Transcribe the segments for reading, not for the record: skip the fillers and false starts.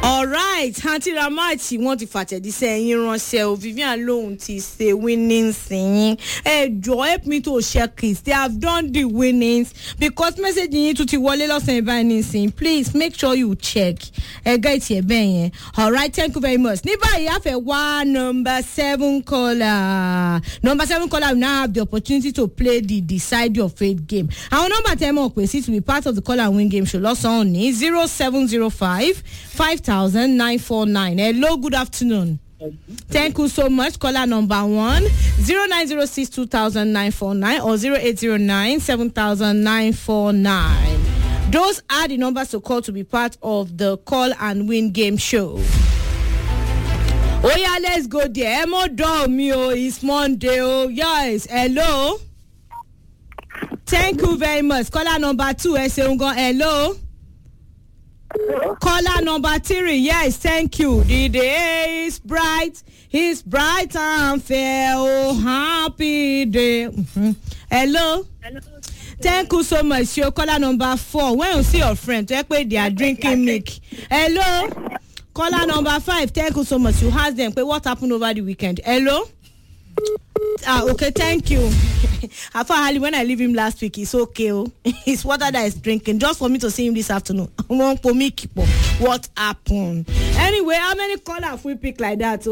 All right, Auntie Ramati wọ́n ti fàtẹ̀jíṣẹ́ yín ránṣẹ́ o. Vivian lóhun ti ṣe winnings yín. Jọ̀ọ́ help me to check it. They have done the winnings because message yín tún ti wọlé lọ́sàn ìbá nísìn. Please make sure you check. Get here bẹ́ẹ̀ yẹn. All right, thank you very much. Ní báyìí a fẹ́ wá number 7 caller. Number 7 caller will now have the opportunity to play the Decide Your Fate game. Our number tẹ́ mọ̀ pé sí to be part of the call and win game show lọ́sàn-án ní 0705 5,949. Hello, good afternoon. Thank you so much. Caller number 1 0906 2949 or 0809 7949. Those are the numbers to call to be part of the call and win game show. Oh yeah, let's go there. Emo Domio, it's Monday. Oh yes, hello. Thank you very much. Caller number 2, hello. Caller number 3, yes, thank you. The day is bright, it's bright and fair. Oh, happy day. Hello. Thank you so much. Your caller number 4. When you see your friend, they are drinking milk. Hello. Caller number 5. Thank you so much. You ask them, what happened over the weekend? Hello. Okay, thank you. After when I leave him last week, it's okay. It's water that is drinking. Just for me to see him this afternoon. What happened? Anyway, how many callers we pick like that?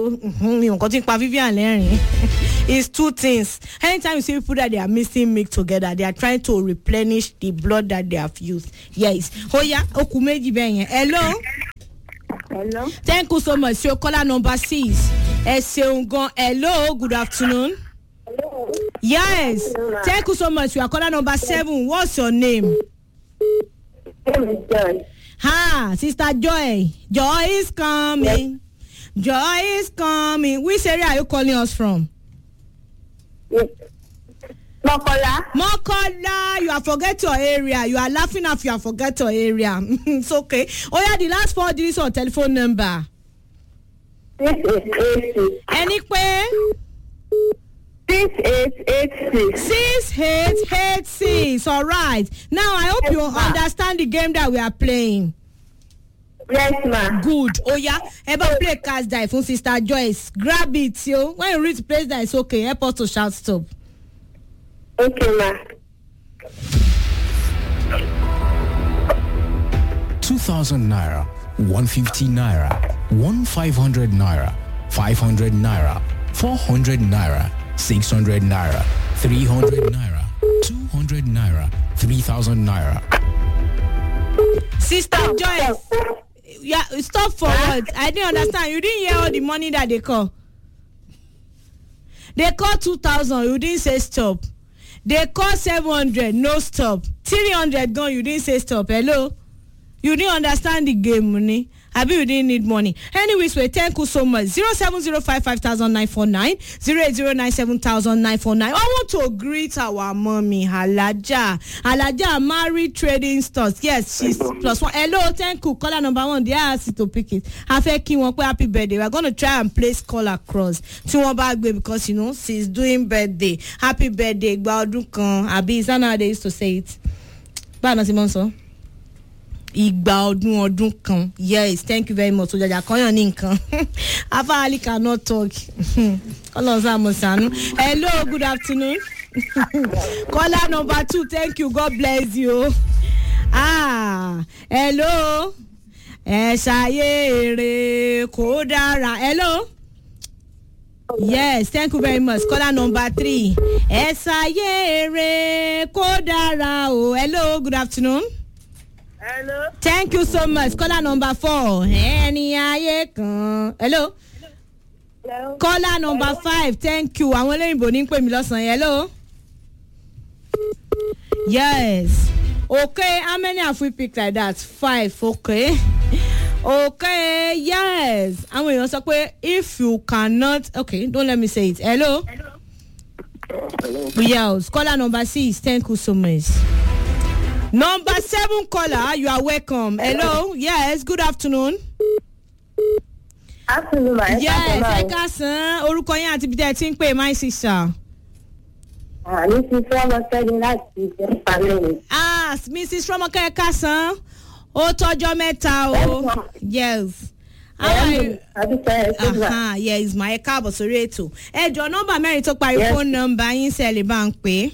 It's 2 things. Anytime you see people that they are missing milk together, they are trying to replenish the blood that they have used. Yes. Oh yeah. Hello. Hello. Thank you so much. Your caller number 6. Hello. Good afternoon. Hello. Yes. Hello. Thank you so much. You are caller number 7. What's your name? Joy. Sister Joy. Joy is coming. Yes. Joy is coming. Which area are you calling us from? Yes. Mokola, you have forget your area. You are laughing if you have forget your area. It's okay. Oh yeah, the last 4 digits or telephone number. 6886. Anyway. 6886. 6886. All right. Now I hope you understand the game that we are playing. Yes, ma'am. Good. Oh yeah. Ever play cast die from Sister Joyce. Grab it, yo. When you reach the place that is okay, help us to shout stop. Okay, ma'am. 2,000 naira, 150 naira, 1,500 naira, 500 naira, 400 naira, 600 naira, 300 naira, 200 naira, 3,000 naira. Sister Joyce, yeah, stop for what? I didn't understand. You didn't hear all the money that they call. They call 2,000. You didn't say stop. They call 700. No stop. 300 gone. You didn't say stop. Hello. You didn't understand the game, money. I bet you didn't need money. Anyways, we thank you so much. 0705 5,949, 0809 7,949. I want to greet our mommy, Alaja. Alaja married trading stores. Yes, she's +1. Hello, thank you. Caller number 1. They asked you to pick it. Happy birthday. We're going to try and place call across to one back because you know she's doing birthday. Happy birthday, Abi. Is that how they used to say it? Bana Simonso. Igba ọdún kan. Yes, thank you very much. Ojaja koyan ni nkan. Afa Ali cannot talk. Hello, good afternoon. Caller number 2, thank you. God bless you. Hello. Ṣayere kò dára. Hello. Yes, thank you very much. Caller number 3. Ṣayere kò dára o. Hello, good afternoon. Hello. Thank you so much. Caller number 4. Hello. Hello. Caller number 5. Thank you. Àwọn olóyìnbó ní pè mí lọ́sàn-án. Hello. Yes. Okay. How many have we picked like that? 5. Okay. Okay. Yes. Àwọn èèyàn sọ pé if you cannot. Okay. Don't let me say it. Hello. Hello. Yes. Caller number 6. Thank you so much. Number 7 caller, you are welcome. Hello, yes, good afternoon. Afternoon, ma. Yes, ẹ káàsán. Orúkọ yín àti ibi tẹ́ ẹ ti ń pè, my sister. Mrs. Romoke ni láti family. Mrs. Romoke ẹ káàsán. Ó tọ́jọ́ mẹ́ta o. Yes. Yeah, it's my káàbọ̀ sórí ètò. Ẹ jọ̀ọ́ nọ́mbà mẹ́rin tó parí phone number yín ṣe lè bá ń pè.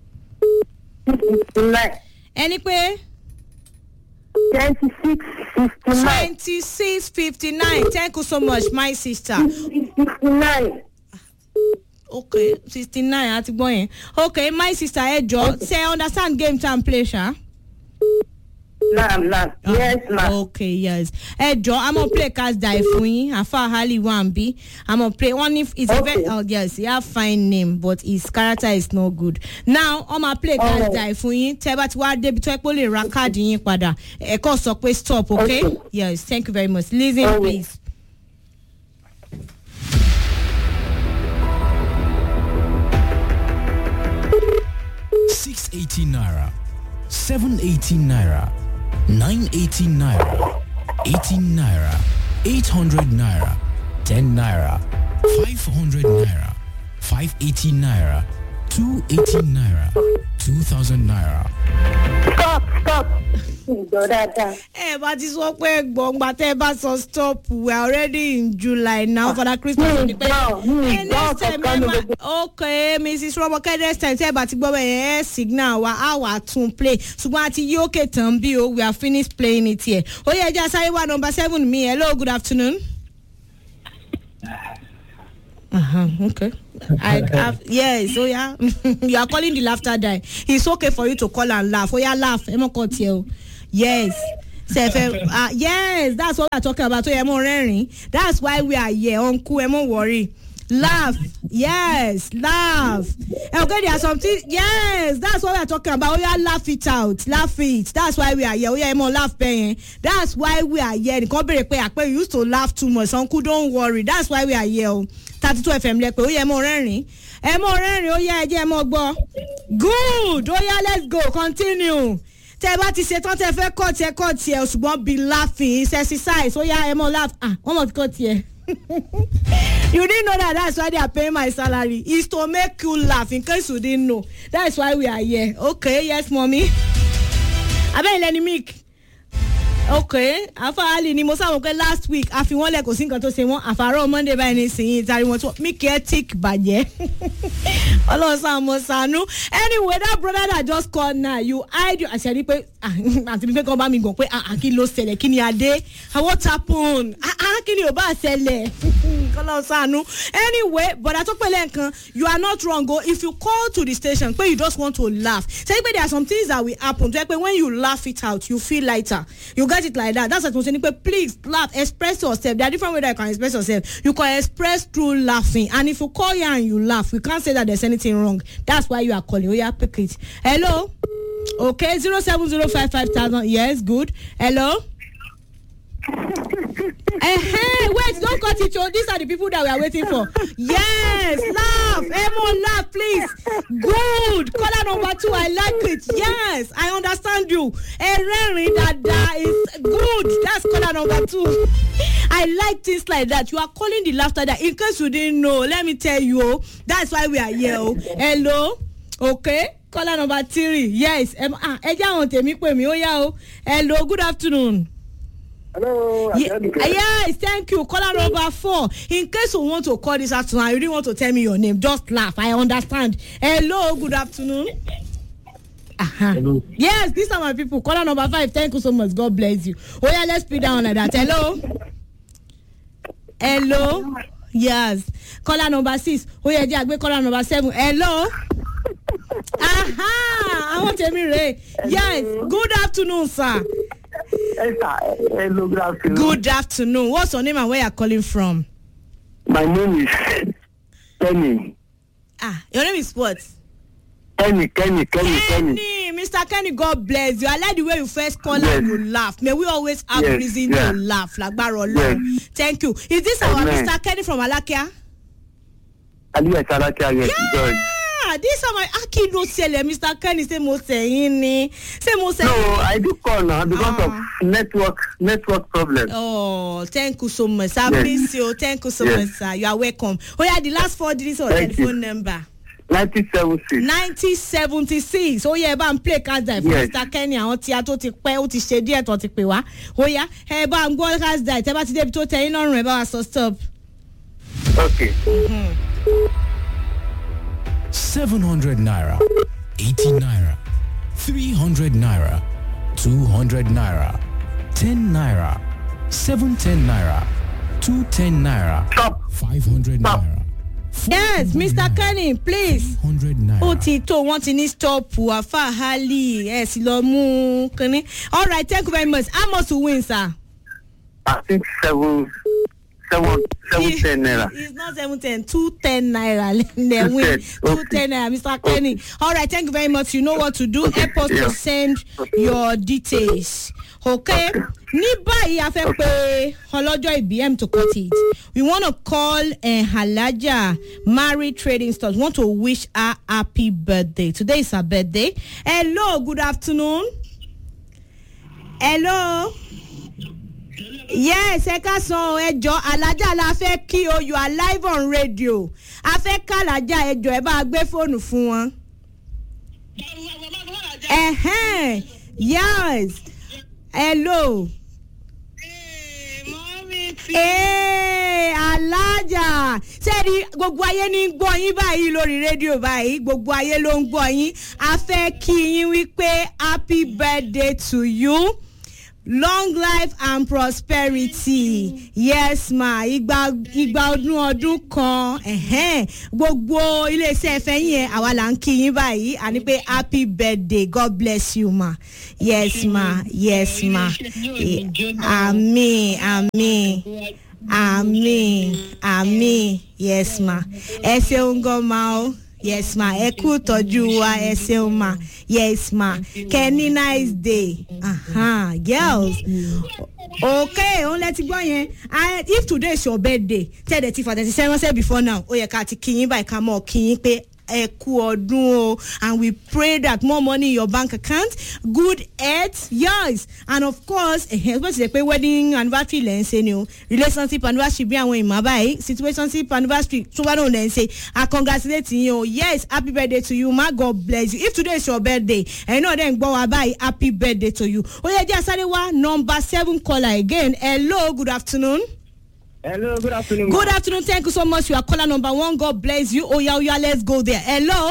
Ẹni pé 2659. Thank you so much, my sister. 69. Okay, 69 àti gbọ́ yẹn. Okay, my sister, ẹ jọ̀ọ́ say understand game time play ṣá. Ma'am. Yes, ma'am. Okay, yes. Ẹ jọ̀ọ́, I'm gonna play cast die fún yín. Afa Hali Wambi. I'm gonna play one if it's Okay. yes, he have fine name, but his character is not good. Now, I'm gonna play cast die fún yín. Tẹ́ bá ti wá débi tó ẹ pé ó lè ra káàdì yín padà. Ẹ kàn sọ pé stop, okay? Okay. Yes, thank you very much. Listen, Okay. please. 680 naira, 780 naira, 980 naira, 18 naira, 800 naira, 10 naira, 500 naira, 580 naira, 280 naira, 2,000 naira. Stop. Bá ti sọ pé gbọ̀ngbà tẹ́ bá sọ stop, we are already in July now for the Christmas. Okay, Mrs. Roboke, next time tẹ́ bá ti gbọ́ bẹ́ẹ̀ signal wa á wà tún play. Ṣùgbọ́n àti yókè tán bí o, we are finished playing it here. Ó yẹ ẹja sáré wá number 7 mi. Hello, good afternoon. Okay. Yes, oh yeah. You are calling the laughter die. It's okay for you to call and laugh. Oh yeah, laugh. Yes. Yes, that's what we're talking about. That's why we are here. Uncle, worry. Laugh. Yes, laugh. Okay, there are some things. Yes, that's what we're talking about. Oh yeah, laugh it out. Laugh it. That's why we are here. Oh yeah, laugh paying. That's why we are here. You used to laugh too much. Uncle, don't worry. That's why we are here. 32 FM lẹ́pẹ́ ó yẹ mọ́ rẹ́rìn ó yẹ ẹjẹ́ mọ́ gbọ́ good ó yẹ let's go continue tẹ́ bá ti ṣe tán tẹ́ fẹ́ kọ́ tiẹ̀ ṣùgbọ́n be laughing it's exercise ó yẹ mọ́ laugh wọ́n mọ̀ kọ́ tiẹ̀ you didn't know that's why they are paying my salary is to make you laugh in case you didn't know that's why we are here okay yes mommy abẹ́yìn lẹ́ni milk. Okay, Afa Ali ni mo sáwọn pé last week a fi wọ́n lẹ̀ kò sí nǹkan tó ṣe wọ́n àfàárọ̀ Monday báyìí ní ìsìn ìtàrí wọn tó mí kí ẹ tík bàjẹ́ ọlọ́sàn mo sànú anyway that brother that just called now you hide your àṣẹ rí pé àti bí pé kàn bá mi gàn pé kí ló ṣẹlẹ̀ kí ni adé what happen kí ni ò bá ṣẹlẹ̀ ọlọ́sànú anyway but àtọ́pẹ̀lẹ̀ nǹkan you are not wrong o if you call to the station pé you just want to laugh say pé there are some things that will happen to pé when you laugh it out you feel lighter you get it like that that's what I'm saying please laugh express yourself there are different ways that you can express yourself you can express through laughing and if you call here and you laugh we can't say that there's anything wrong that's why you are calling pick it hello okay 07055,000 yes good hello wait don't cut it these are the people that we are waiting for yes laugh laugh please good caller number 2 I like it yes I understand you that is good that's caller number 2 I like things like that you are calling the laughter that in case you didn't know let me tell you that's why we are here hello okay caller number 3 yes hello good afternoon. Hello. Yes, thank you. Caller number 4. In case you want to call this afternoon, you didn't want to tell me your name. Just laugh. I understand. Hello, good afternoon. Hello. Yes, these are my people. Caller number 5. Thank you so much. God bless you. Oh yeah, let's speed down like that. Hello. Yes. Caller number 6. Oh yeah, caller number 7. Hello. I want to hear. Yes. Good afternoon, sir. Hello, good afternoon. Good afternoon. What's your name and where you're calling from? My name is Kenny. Your name is what? Kenny. Mr. Kenny, God bless you. I like the way you first call and you laugh. May we always have reason to laugh. Like Barolo. Thank you. Is this our Mr. Kenny from Alakia? Yes, Alakia, yes. This is my Akido Sele, Mr. Kenny, say mo saying. No, I do call now because of network problem. Oh, thank you so much. I miss you. Thank you so much, sir. You are welcome. Oh yeah, the last 4 digits of telephone number. 1976. 1976 ó yẹ ẹ bá ń play cast die fún Yes. Mr. Kenny àwọn tí a tó ti pẹ́ ó ti ṣe díẹ̀ tó ti pè wá ó yá ẹ bá ń gbọ́ cast die tẹ́ bá ti débi tó tẹ́ yín lọ́rùn ẹ bá wa sọ stop. Okay. 700 naira, 80 naira, 300 naira, 200 naira, 10 naira, 710 naira, 210 naira, Stop. 500 Stop. naira. Yes, Mr. Kenny, please. 100 naira. ó ti tó wọ́n ti ní stop afa hali ẹ̀ sì lọ mú kínní. All right, thank you very much. How much to win, sir? I think 710 naira. It's not 710, 210 naira. They win 210 naira, Mr. Kenny. All right, thank you very much. You know what to do. Help us to send your details. Okay. Ní báyìí a fẹ́ pé ọlọ́jọ́ ìbí to cut it. We want to call Halaja Mary Trading Stores. We want to wish her happy birthday. Today is her birthday. Hello, good afternoon. Hello. Yes, ẹ ká san ẹjọ́ Alájà la fẹ́ kí o, you are live on radio. A fẹ́ ká Alájà ẹjọ́ ẹ bá gbé fóònù fún wọn. Yes. Hello. Alájà sẹ́ẹ̀rí gbogbo ayé ní gbọ́ yín báyìí lórí rédíò báyìí gbogbo ayé ló ń gbọ́ yín a fẹ́ kí yín wípé happy birthday to you. Long life and prosperity. Yes ma, igba ọdún kan. Gbogbo iléeṣẹ́ ẹ̀fẹ̀ yín àwa là ń kí yín báyìí àní pé happy birthday. God bless you ma. Yes ma. Yes ma. Àmín. Yes ma. Ẹ ṣeun gan ma o. Yes ma, ẹ kú tọ́jú wa ẹ ṣeun ma. Yes ma, Kenny nice day. Girls. Okay, òun lẹ ti gbọ́ yẹn. If today is your birthday, tell the tifa 37 say before now. Ó yẹ ká ti kí yín báyìí ká mọ̀ kí yín pé ẹ kú ọdún o, and we pray that more money in your bank account, good health, yes, and of course especially pé wedding anniversary lẹ́ ń ṣe ni o, relationship anniversary bí àwọn ìmọ̀ báyìí, situationship anniversary tó bá náà lẹ́ ń ṣe, I congratulate yín o. Yes, happy birthday to you ma, God bless you. If today is your birthday ẹ̀yin náà dẹ̀ ń gbọ́ wa báyìí, happy birthday to you. Ó yẹ jẹ́ àsáré wá number 7 caller again. Hello, good afternoon. Hello, good afternoon. Good afternoon. Thank you so much. You are caller number 1. God bless you. Oh yeah, let's go there. Hello.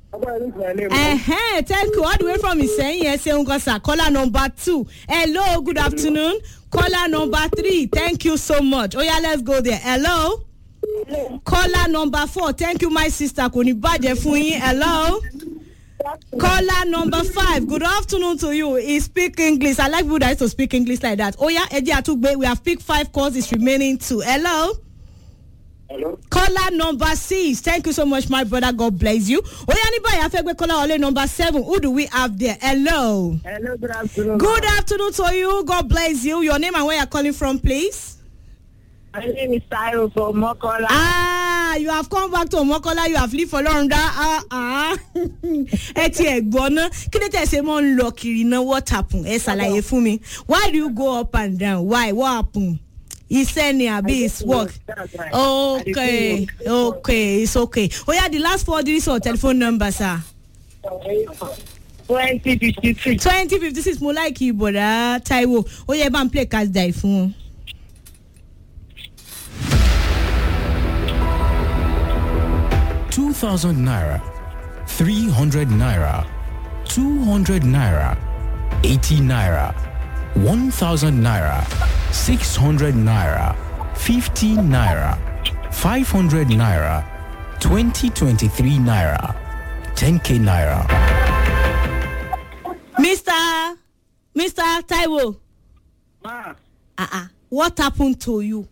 Thank you. All the way from Iseyin. Yes, sir. Caller number 2. Hello. Good afternoon. Caller number 3. Thank you so much. Oh yeah, let's go there. Hello. Caller number 4. Thank you, my sister. Koni baje fun yin. Hello. Caller number 5. Good afternoon to you. He speak English. I like people that used to speak English like that. Oh yeah, Eddie Atugbe. We have picked 5 calls. It's remaining 2. Hello. Hello. Caller number 6. Thank you so much, my brother. God bless you. Oh yeah, anybody? I think caller only number 7. Who do we have there? Hello. Hello, good afternoon. Good afternoon to you. God bless you. Your name and where you're calling from, please. My name is Tayo from Mokola. You have come back to Mokola. You have lived for long. What happened? Why do you go up and down? Why? What happened? He's sending a bit work. Okay. It's okay. Oh yeah, the last 4 digits or telephone number, sir. 2056. 2056. More like you, brother. Taiwo. Oh yeah, ban play cast die phone. ₦2,000, 300 naira, 200 naira, 80 naira, 1,000 naira, 600 naira, 50 naira, 500 naira, 2023 naira, 10k naira. Mr. Taiwo. What happened to you?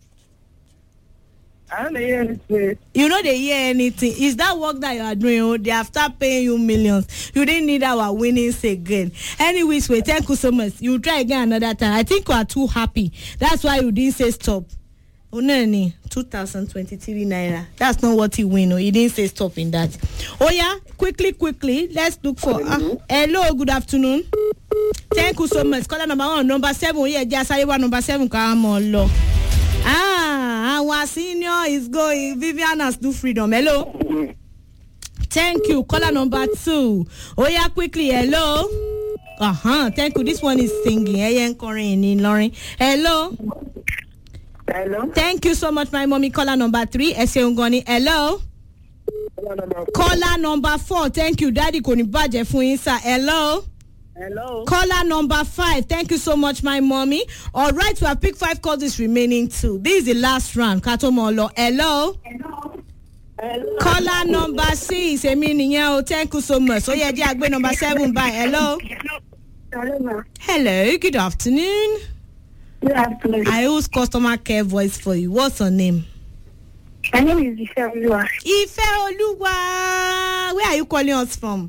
I don't hear anything. You know they hear anything. Is that work that you are doing? Oh, they have started paying you millions. You didn't need our winnings again. Anyways, we thank you so much. You try again another time. I think you are too happy. That's why you didn't say stop. Oh, no, 2023 naira. That's not what you win. Oh, you didn't say stop in that. Oh, yeah. Quickly. Let's look for. Hello, good afternoon. Thank you so much. Caller number 1, number 7. Yeah, just say one number 7. Come on, Lord. Our senior is going. Vivian has do freedom. Hello. Thank you. Caller number 2. Oh yeah, quickly. Hello. Thank you. This one is singing. Hello. Hello. Thank you so much, my mommy. Caller number 3. Eseungoni. Hello. Caller number 4. Thank you, Daddy. Konibaje Fuinsa. Hello. Hello. Caller number 5. Thank you so much, my mommy. All right, we have picked 5 calls. This remaining 2. This is the last round. Katomolo. Hello. Hello. Caller number 6. Thank you so much. So yeah, Jagbe number 7. Bye. Hello. Hello, ma. Hello. Good afternoon. Good afternoon. I use customer care voice for you. What's your name? My name is Ifeoluwa. Ifeoluwa. Where are you calling us from?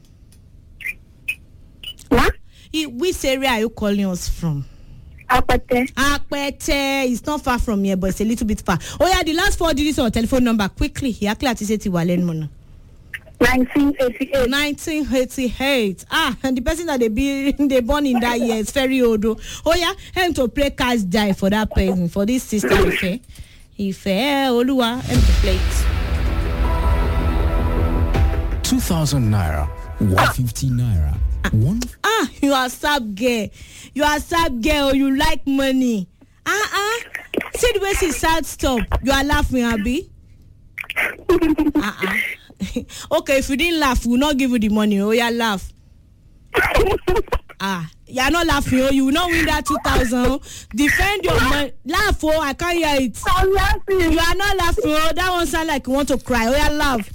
What? Which area are you calling us from? Apete. Apete. It's not far from here, but it's a little bit far. Oh yeah, the last 4 digits of telephone number quickly. Here, clear to say Tiwalen Mono. 1988. 1988. And the person that they born in that year is very old. Oh yeah, him to play cast die for that person, for this sister. Okay. Oluwa, him to play it. 2,000 naira, 150 naira, one. You are sub girl. You are sub girl. You like money. See the way she sad stop. You are laughing, Abby. Okay, if you didn't laugh, we'll not give you the money. Oh, yeah, laugh. You are not laughing. Oh, you will not win that 2,000. Defend your money. Laugh. Oh, I can't hear it. I'm laughing. You are not laughing. Oh, that one sound like you want to cry. Oh, yeah, laugh.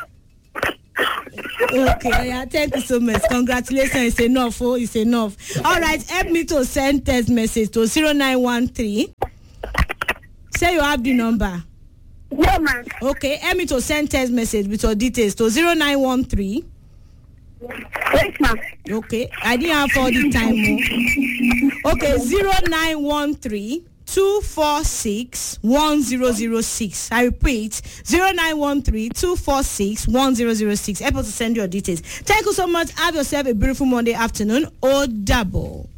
Okay, yeah, thank you so much. Congratulations. It's enough. Oh, it's enough. All right, help me to send text message to 0913. Say you have the number. Yeah, man. Okay, help me to send text message with your details to 0913. Yes, ma'am. Okay, I didn't have all the time. Okay, 0913 246 1006. I repeat, 0913 246 1006. Able to send your details. Thank you so much. Have yourself a beautiful Monday afternoon. O double.